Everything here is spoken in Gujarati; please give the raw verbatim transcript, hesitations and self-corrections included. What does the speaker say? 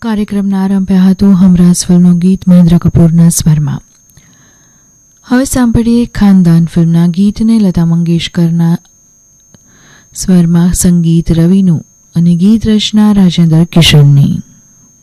કાર્યક્રમના આરંભ્યા હતું હમરાઝ ફિલ્મનું ગીત મહેન્દ્ર કપૂરના સ્વરમાં. હવે સાંભળીએ ખાનદાન ફિલ્મના ગીતને લતા મંગેશકરના સ્વરમાં સંગીત રવિનું અને ગીત રચના રાજેન્દ્ર કિશનની.